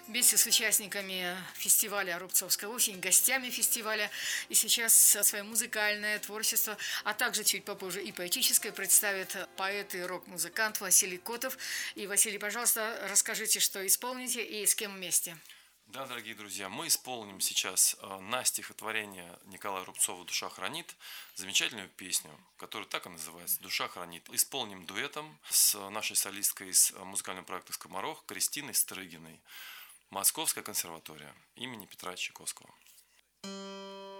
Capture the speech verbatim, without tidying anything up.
вместе с участниками фестиваля «Рубцовская осень», гостями фестиваля. И сейчас свое музыкальное творчество, а также чуть попозже и поэтическое представит поэт и рок-музыкант Василий Котов. И, Василий, пожалуйста, расскажите, что исполните и с кем вместе. Да, дорогие друзья, мы исполним сейчас на стихотворение Николая Рубцова «Душа хранит» замечательную песню, которая так и называется «Душа хранит». Исполним дуэтом с нашей солисткой из музыкального проекта «Скоморох» Кристиной Стрыгиной. Московская консерватория имени Петра Чайковского.